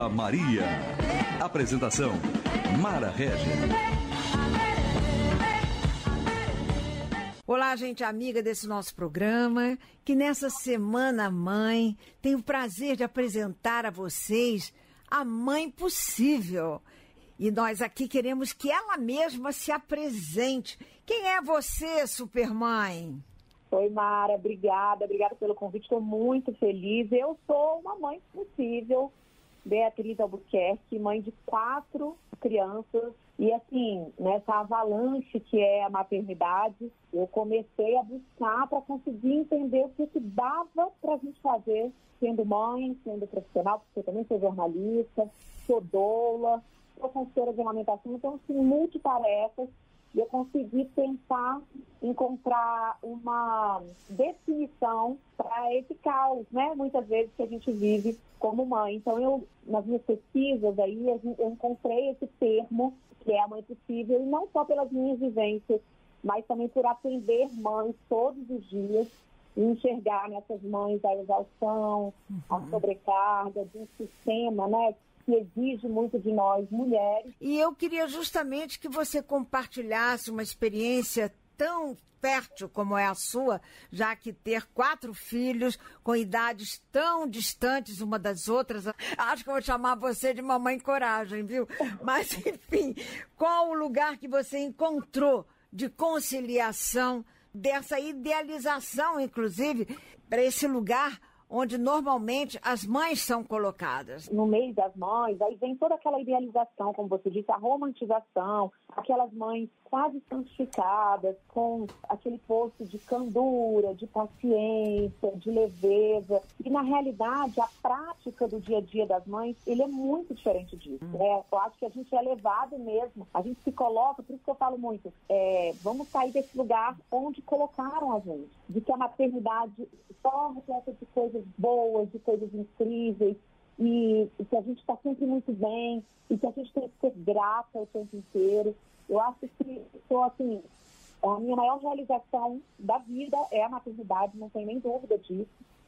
A Maria. Apresentação: Mara Regia. Olá, gente amiga desse nosso programa, que nessa Semana Mãe tenho o prazer de apresentar a vocês a Mãe Possível. E nós aqui queremos que ela mesma se apresente. Quem é você, Supermãe? Oi, Mara, obrigada pelo convite, estou muito feliz. Eu sou uma mãe possível, Beatriz Albuquerque, mãe de 4 crianças. E assim, nessa avalanche que é a maternidade, eu comecei a buscar para conseguir entender o que dava para a gente fazer, sendo mãe, sendo profissional, porque eu também sou jornalista, sou doula, sou consultora de amamentação, então assim, multitarefas. E eu consegui tentar encontrar uma definição para esse caos, né? Muitas vezes que a gente vive como mãe. Então, eu, nas minhas pesquisas aí, eu encontrei esse termo, que é a mãe possível, e não só pelas minhas vivências, mas também por atender mães todos os dias e enxergar nessas mães a exaustão, a sobrecarga de um sistema, né? Que exige muito de nós, mulheres. E eu queria justamente que você compartilhasse uma experiência tão fértil como é a sua, já que ter 4 filhos com idades tão distantes uma das outras, acho que eu vou chamar você de mamãe coragem, viu? Mas, enfim, qual o lugar que você encontrou de conciliação, dessa idealização, inclusive, para esse lugar onde normalmente as mães são colocadas? No meio das mães, aí vem toda aquela idealização, como você disse, a romantização, aquelas mães quase santificadas, com aquele posto de candura, de paciência, de leveza. E, na realidade, a prática do dia a dia das mães, ele é muito diferente disso. Né? Eu acho que a gente é levado mesmo, a gente se coloca, por isso que eu falo muito, vamos sair desse lugar onde colocaram a gente, de que a maternidade só repleta de coisas boas, de coisas incríveis, e que a gente está sempre muito bem, e que a gente tem que ser grata o tempo inteiro. Eu acho que, assim, a minha maior realização da vida é a maternidade, não tem nem dúvida disso.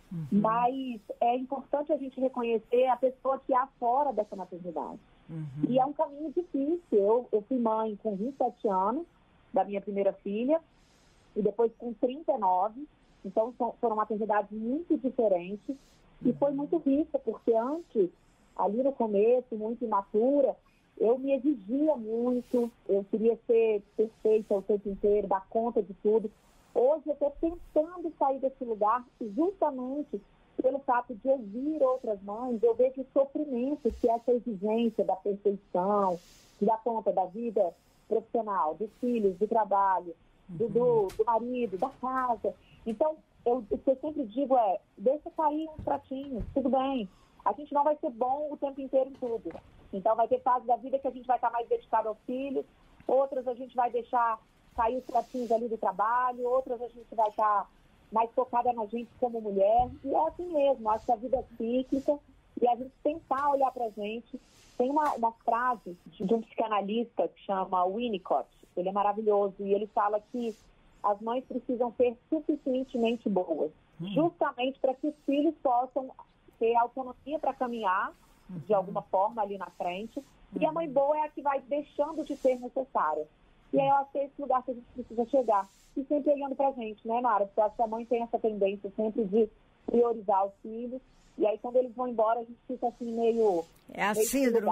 Mas é importante a gente reconhecer a pessoa que há fora dessa maternidade. E é um caminho difícil. Eu fui mãe com 27 anos da minha primeira filha, e depois com 39. Então, foram maternidades muito diferentes. E foi muito rica, porque antes, ali no começo, muito imatura, eu me exigia muito, eu queria ser perfeita o tempo inteiro, dar conta de tudo. Hoje eu estou tentando sair desse lugar justamente pelo fato de ouvir outras mães, eu vejo o sofrimento que é essa exigência da perfeição, de dar conta da vida profissional, dos filhos, do trabalho, do marido, da casa. Então, o que eu sempre digo é, deixa cair uns pratinhos, tudo bem. A gente não vai ser bom o tempo inteiro em tudo. Então vai ter fases da vida que a gente vai estar mais dedicado aos filhos, outras a gente vai deixar cair os pratinhos ali do trabalho, outras a gente vai estar mais focada na gente como mulher. E é assim mesmo, acho que a vida é cíclica e a gente tentar olhar pra gente. Tem uma frase de um psicanalista que chama Winnicott, ele é maravilhoso, e ele fala que as mães precisam ser suficientemente boas, justamente para que os filhos possam ter autonomia para caminhar de alguma forma ali na frente, e a mãe boa é a que vai deixando de ser necessária. E aí eu acho que é esse lugar que a gente precisa chegar, e sempre olhando pra gente, né, Mara? Porque eu acho que a mãe tem essa tendência sempre de priorizar os filhos, e aí quando eles vão embora a gente fica assim meio... É a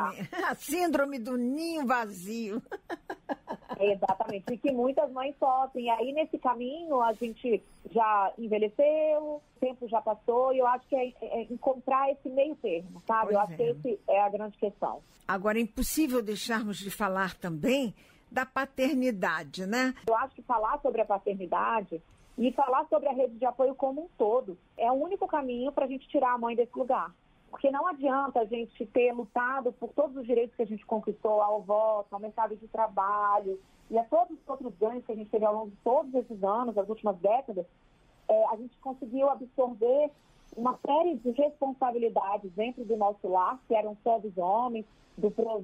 síndrome do ninho vazio. Exatamente, e que muitas mães sofrem. E aí, nesse caminho, a gente já envelheceu, o tempo já passou, e eu acho que é encontrar esse meio termo, sabe? Pois eu acho que esse é a grande questão. Agora, é impossível deixarmos de falar também da paternidade, né? Eu acho que falar sobre a paternidade e falar sobre a rede de apoio como um todo é o único caminho para a gente tirar a mãe desse lugar. Porque não adianta a gente ter lutado por todos os direitos que a gente conquistou ao voto, ao mercado de trabalho e a todos os outros ganhos que a gente teve ao longo de todos esses anos, das últimas décadas. A gente conseguiu absorver uma série de responsabilidades dentro do nosso lar, que eram só dos homens, do